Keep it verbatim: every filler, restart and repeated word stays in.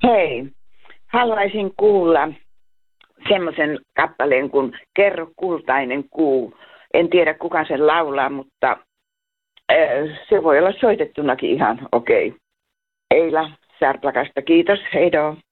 Hei, haluaisin kuulla semmoisen kappaleen kuin Kerro kultainen kuu. En tiedä kuka sen laulaa, mutta äh, se voi olla soitettunakin ihan okei. Okay. Eila Särplakasta, kiitos, heidoo.